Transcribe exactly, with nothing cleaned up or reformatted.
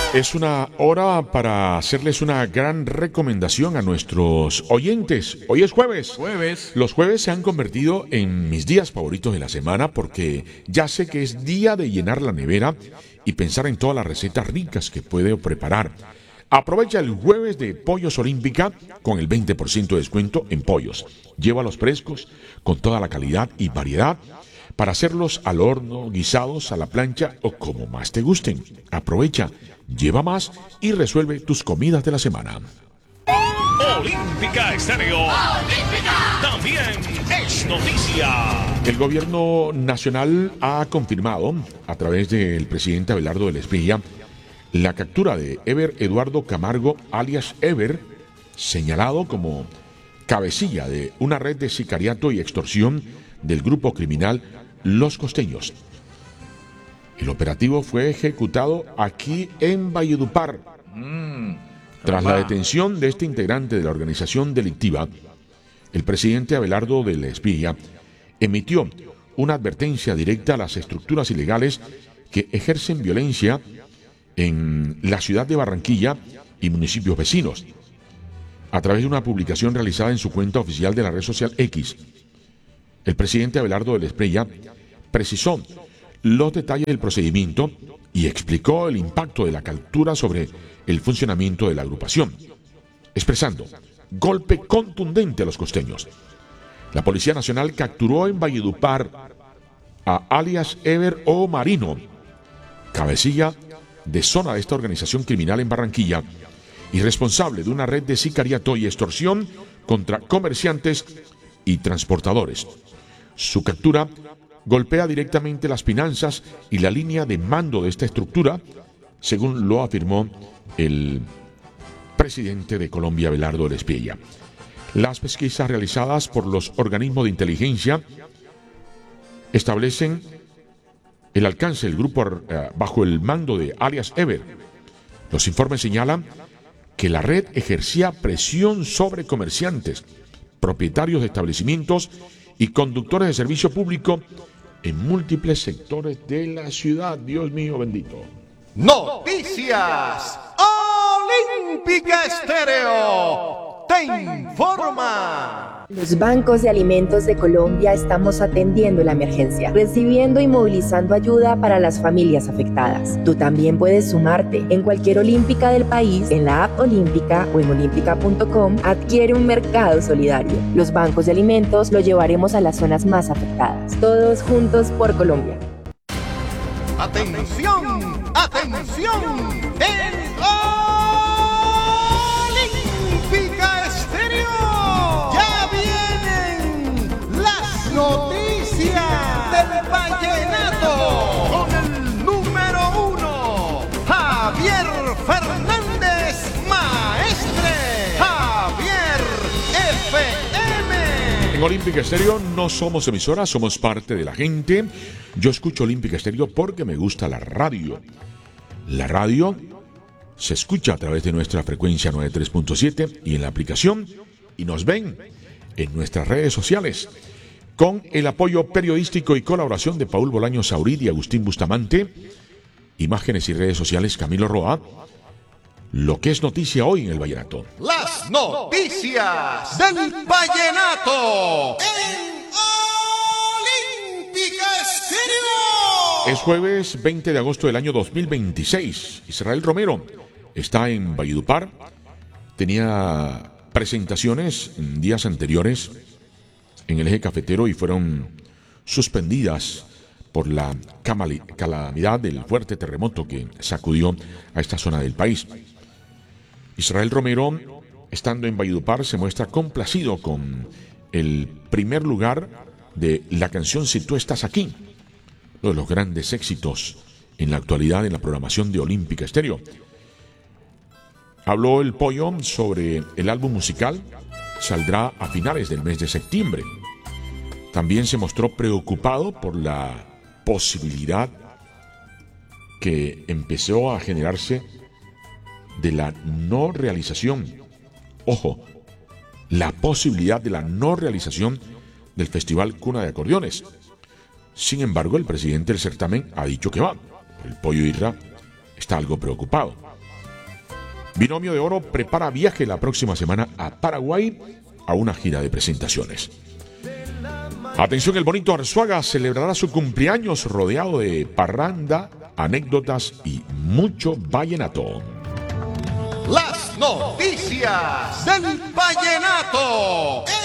Es una hora para hacerles una gran recomendación a nuestros oyentes. Hoy es jueves. Jueves. Los jueves se han convertido en mis días favoritos de la semana porque ya sé que es día de llenar la nevera y pensar en todas las recetas ricas que puedo preparar. Aprovecha el jueves de Pollos Olímpica con el veinte por ciento de descuento en pollos. Llévalos frescos con toda la calidad y variedad para hacerlos al horno, guisados, a la plancha o como más te gusten. Aprovecha, lleva más y resuelve tus comidas de la semana. Olímpica Estéreo. Olímpica. También es noticia. El gobierno nacional ha confirmado, a través del presidente Abelardo del Espriella, la captura de Ever Eduardo Camargo, alias Ever, señalado como cabecilla de una red de sicariato y extorsión del grupo criminal Los Costeños. El operativo fue ejecutado aquí en Valledupar. Mm, Tras la detención de este integrante de la organización delictiva, el presidente Abelardo del Espriella emitió una advertencia directa a las estructuras ilegales que ejercen violencia en la ciudad de Barranquilla y municipios vecinos. A través de una publicación realizada en su cuenta oficial de la red social X, el presidente Abelardo del Espriella precisó los detalles del procedimiento y explicó el impacto de la captura sobre el funcionamiento de la agrupación, expresando golpe contundente a los costeños. La Policía Nacional capturó en Valledupar a alias Ever O. Marino, cabecilla de zona de esta organización criminal en Barranquilla y responsable de una red de sicariato y extorsión contra comerciantes y transportadores. Su captura golpea directamente las finanzas y la línea de mando de esta estructura, según lo afirmó el presidente de Colombia, Abelardo del Espriella. Las pesquisas realizadas por los organismos de inteligencia establecen el alcance del grupo eh, bajo el mando de alias Ever. Los informes señalan que la red ejercía presión sobre comerciantes, propietarios de establecimientos y conductores de servicio público en múltiples sectores de la ciudad. Dios mío bendito. Noticias Olímpica Estéreo te informa. Los bancos de alimentos de Colombia estamos atendiendo la emergencia, recibiendo y movilizando ayuda para las familias afectadas. Tú también puedes sumarte. En cualquier Olímpica del país, en la app Olímpica o en olímpica punto com, adquiere un mercado solidario. Los bancos de alimentos lo llevaremos a las zonas más afectadas. Todos juntos por Colombia. ¡Atención! ¡Atención! ¡En Olímpica Estéreo! ¡Ya vienen las noticias del vallenato! Con el número uno, Javier Fernández, maestre. Javier F M. En Olímpica Estéreo no somos emisora, somos parte de la gente. Yo escucho Olímpica Estéreo porque me gusta la radio. La radio se escucha a través de nuestra frecuencia noventa y tres punto siete y en la aplicación, y nos ven en nuestras redes sociales con el apoyo periodístico y colaboración de Paul Bolaño Saurid y Agustín Bustamante. Imágenes y redes sociales Camilo Roa. Lo que es noticia hoy en el vallenato. Las noticias del vallenato en Olímpica Estéreo. Es jueves veinte de agosto del año dos mil veintiséis. Israel Romero está en Valledupar. Tenía presentaciones en días anteriores en el eje cafetero y fueron suspendidas por la calamidad del fuerte terremoto que sacudió a esta zona del país. Israel Romero, estando en Valledupar, se muestra complacido con el primer lugar de la canción Si tú estás aquí, uno de los grandes éxitos en la actualidad en la programación de Olímpica Estéreo. Habló el Pollo sobre el álbum musical, saldrá a finales del mes de septiembre. También se mostró preocupado por la posibilidad que empezó a generarse de la no realización, ojo, la posibilidad de la no realización del Festival Cuna de Acordeones. Sin embargo, el presidente del certamen ha dicho que va. El Pollo Irra está algo preocupado. Binomio de Oro prepara viaje la próxima semana a Paraguay a una gira de presentaciones. Atención, el bonito Arzuaga celebrará su cumpleaños rodeado de parranda, anécdotas y mucho vallenato. Las noticias del vallenato